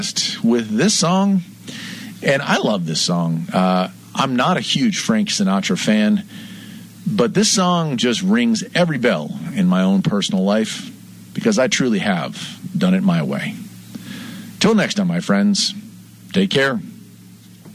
with this song, and I love this song. I'm not a huge Frank Sinatra fan, but this song just rings every bell in my own personal life because I truly have done it my way. Till next time, my friends, take care.